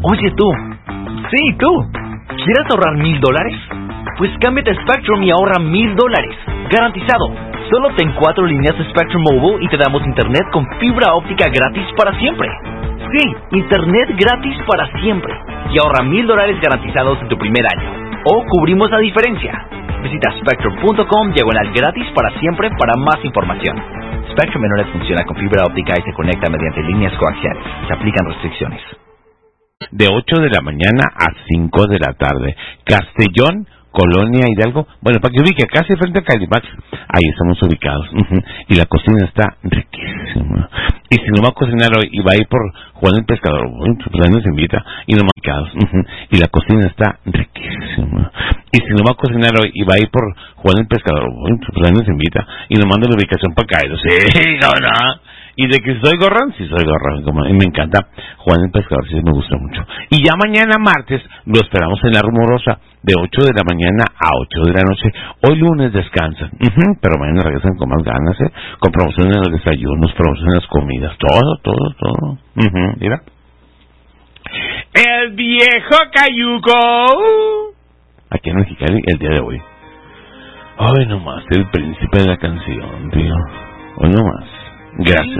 Oye tú, sí tú, ¿quieres ahorrar $1,000? Pues cámbiate a Spectrum y ahorra $1,000, garantizado. Solo ten 4 líneas de Spectrum Mobile y te damos internet con fibra óptica gratis para siempre. Sí, internet gratis para siempre. Y ahorra $1,000 garantizados en tu primer año. O cubrimos la diferencia. Visita spectrum.com/gratis para siempre para más información. Spectrum Internet funciona con fibra óptica y se conecta mediante líneas coaxiales. Se aplican restricciones. De 8 de la mañana a 5 de la tarde. Castellón, Colonia Hidalgo. Bueno, para que ubique, casi frente a Calimax. Ahí estamos ubicados. Y la cocina está riquísima. Y si no va a cocinar hoy y va a ir por Juan el Pescador, pues ahí nos invita. Y no va ubicados. Y la cocina está riquísima. Y si no va a cocinar hoy y va a ir por Juan el Pescador, pues ahí nos invita. Y nos manda la ubicación para caer. Sí, no. Y de que soy gorrón, sí soy gorrón. Y me encanta Juan el Pescador, sí me gusta mucho. Y ya mañana martes lo esperamos en La Rumorosa, de 8 de la mañana a 8 de la noche. Hoy lunes descansan, pero mañana regresan con más ganas, con promociones en los desayunos, promociones en las comidas, todo. Mira. El viejo cayuco. Aquí en Mexicali, el día de hoy. Hoy nomás, el príncipe de la canción, tío. Hoy nomás. Gracias.